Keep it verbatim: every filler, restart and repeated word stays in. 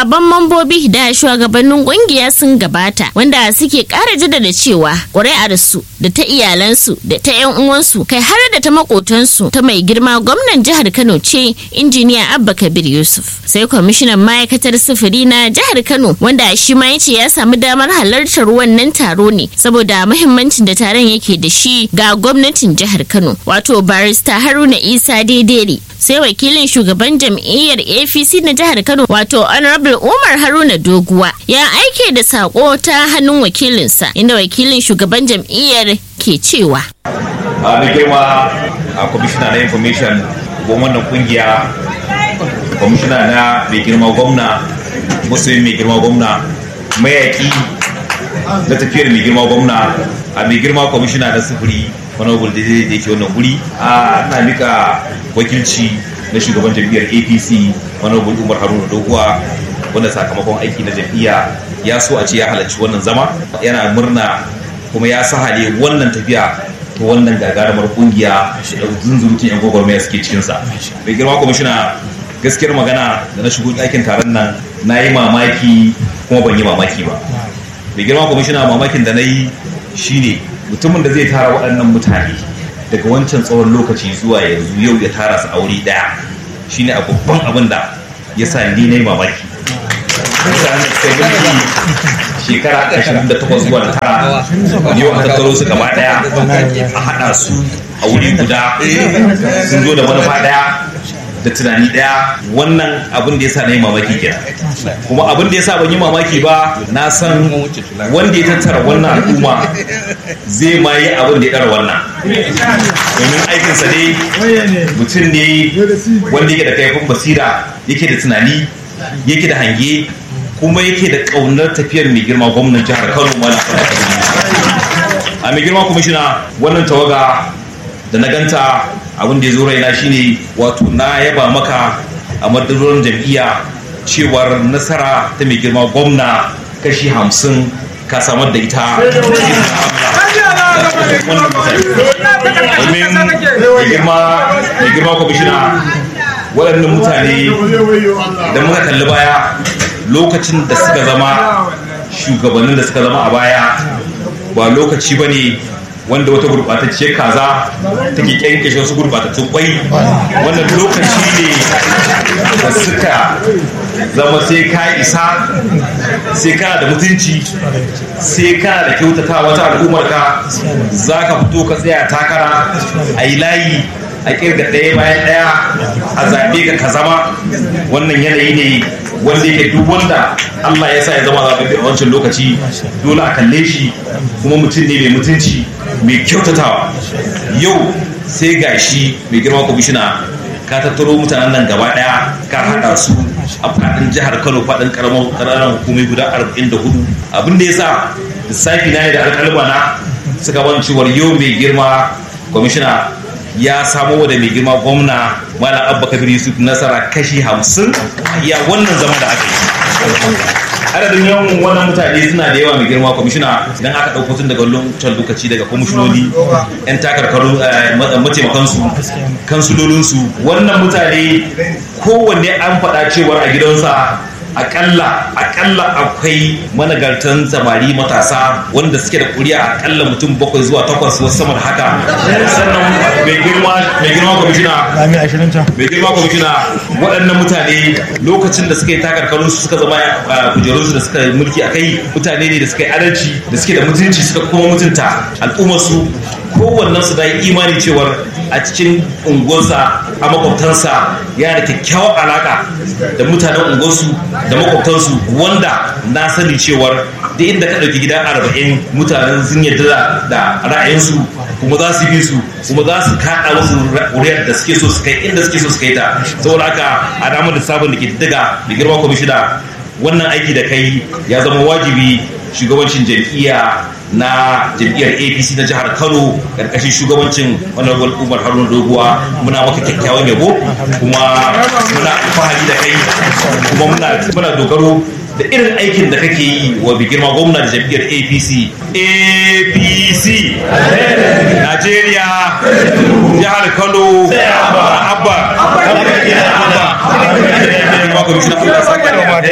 jawaban mambobi da shugabannin kungiya sun gabata wanda suke ƙara jaddada cewa ƙuri'arsu da ta iyalansu da ta 'yan uwansu kai har da ta makotansu ta mai girma gwamnan jihar Kano ce injiniya Abba Kabir Yusuf. Sai kwamishinan ma'aikatar sufuri na jihar Kano wanda shi ma yace ya samu damar halartar wannan taro ne saboda muhimmancin da taron yake da shi ga gwamnatin jihar Kano, wato barista Haruna Isa Dedere. Sai wakilin shugaban jam'iyyar A P C na jihar Kano, wato Honorable Umar Haruna Doguwa, ya aike da sako ta hannun wakilinsa, inda wakilin shugaban jam'iyyar ke cewa a mai girma a kwamishina na information wannan kungiya, kwamishina na mai girma gwamna, musulmi mai girma gwamna, mayaki na tafiyar mai girma gwamna, a mai girma kwamishina na sufuri wani gulde da yake wannan guri, a na mika wakilci na shugaban jam'iyyar A P C wani gulde Umar Haruna Doguwa, wanda sakamakon aiki na jam'iyya ya so a ce ya halarci wannan zama, yana murna kuma ya sahale wannan tafiya ta wannan gagarumar kungiya da zunzurutun yan gwagwarmaya suke cikinsa. Mai girma kwamishina, gaskiyar magana da na shigo ɗakin taron nan na yi mamaki kuma ban yi mamaki ba. Mai girma kwamishina, mamakin da na yi shine mutumin da zai tara waɗannan mutane daga wancan tsawon lokaci zuwa yanzu yau ya tara su aure ɗaya shine a babban abin da ya sa ni na yi mamaki. Shekara ashirin da takwas zuwa da tara yau a tattaro su gaba daya a haɗa su a wuri guda, sun zo da manufa daya da tunani daya. Wannan abin da ya sa na yi mamaki kenan, kuma abin da ya sa ban yi mamaki ba, na san wanda ya tattara wannan al'umma zai ma yi abin da ya ɗara wannan, domin aikinsa ne mutum ne wanda yake da kaifin basira, yake da tunani, yake da hange, kuma yake da ƙaunar tafiyar mai girma gwamnan jihar Kano. Mana a mai girma kwamishina, wannan tawaga da na ganta, abin da ya zo raina shine wato na yaba maka a madarar jam'iyya cewar nasara ta mai girma gwamna kashi hamsin ka samar da ita. Domin mai girma kwamishina, waɗannan mutane da muka kalli baya lokacin da suka zama shugabannin da suka zama a baya, ba lokaci ba ne wanda wata gurɓatacciyar kaza take kyankyashe wasu gurɓatattun kwai. Wannan lokaci ne da suka zama sai ka isa, sai kana da mutunci, sai kana da kyautata wata al'ummarka, za ka fito ka tsaya takara a yi layi a kirga ɗaya bayan ɗaya a zaɓe ka ka zama. Wannan yanayi ne wanda yake duk wanda Allah ya sa ya zama zaɓe a wancan lokaci dole a kalle shi, kuma mutum ne mai mutunci, mai kyautatawa. Yau sai ga shi mai girma kwamishina, ka tattaro mutanen nan gaba ɗaya ka haɗa su a faɗin jihar Kano, faɗin ƙaramin hukumai guda arba'in da hudu. Abin da ya sa lissafi na ne da alƙalma na suka ban cewar yau mai girma kwamishina ya samo da mai girma gwamna Malam Abba Kabir Yusuf nasara kashi hamsin ya wannan zama da aka yi. Adadin yawan wannan mutane suna da yawa mai girma kwamishina, idan aka ɗauko tun daga wancan lokaci daga kwamishinoni, 'yan takarkaru, mataimakansu, kansulolinsu. Wannan mutane kowanne an faɗa cewar a gidansa akalla akalla akwai managartan samari matasa wanda suke da kuri'a akalla mutum bakwai zuwa takwas wasu sama da haka. Sannan mai girma mai girma kwamishina mai girma kwamishina waɗannan mutane lokacin da suka yi takarkarun su suka zama kujerun su da suka yi mulki akai, mutane ne da suka yi adalci, da suke da mutunci, suka kuma mutunta al'ummar su. Kowannen su da yi imani cewar a cikin unguwarsa, a makwabtansa yana da kyakkyawar alaka da mutanen unguwarsu da makwabtansu, wanda na sani cewar da inda ka ɗauki gida arba'in mutanen sun yarda da ra'ayinsu, kuma za su bi su, kuma za su kaɗa wasu wuriyar da suke so su kai inda suke so su kai ta. Saboda haka a damar da sabon da ke daga da girma kwamishina, wannan aiki da kai ya zama wajibi. Shugabancin jam'iyya na jam'iyyar A P C na jihar Kano karkashin shugabancin Honorable Umar Haruna Doguwa, muna maka kyakkyawan yabo, kuma muna alfahari da kai, kuma muna muna dogaro da irin aikin da kake yi wa bi girma gwamna da jam'iyyar A P C. A P C Najeriya, jihar Kano, Abba Abba